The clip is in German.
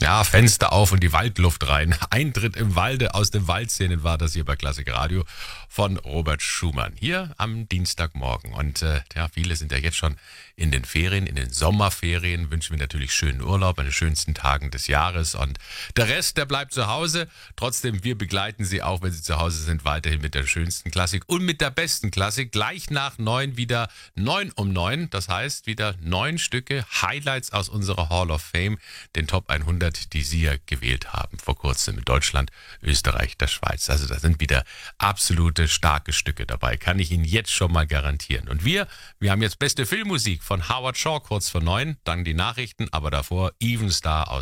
Ja, Fenster auf und die Waldluft rein. Eintritt im Walde aus dem Waldszenen war das hier bei Klassik Radio von Robert Schumann. Hier am Dienstagmorgen. Und ja, viele sind ja jetzt schon in den Ferien, in den Sommerferien. Wünschen wir natürlich schönen Urlaub an den schönsten Tagen des Jahres. Und der Rest, der bleibt zu Hause. Trotzdem, wir begleiten Sie auch, wenn Sie zu Hause sind, weiterhin mit der schönsten Klassik und mit der besten Klassik. Gleich nach 9 wieder 9 um 9. Das heißt, wieder 9 Stücke Highlights aus unserer Hall of Fame, den Top 100, die Sie ja gewählt haben vor kurzem in Deutschland, Österreich, der Schweiz. Also da sind wieder absolute starke Stücke dabei, kann ich Ihnen jetzt schon mal garantieren. Und wir haben jetzt beste Filmmusik von Howard Shore kurz vor 9, dann die Nachrichten, aber davor Even Star aus